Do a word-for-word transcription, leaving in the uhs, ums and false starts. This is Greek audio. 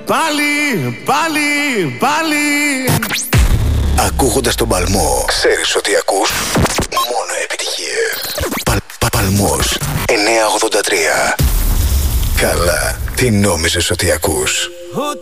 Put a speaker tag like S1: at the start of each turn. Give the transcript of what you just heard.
S1: πάλι, πάλι, πάλι.
S2: Ακούγοντας τον Παλμό, ξέρεις ότι ακούς μόνο επιτυχίες. Πα, πα, Παλμός εννιακόσια ογδόντα τρία. Καλά, τι νόμιζες ότι ακούς?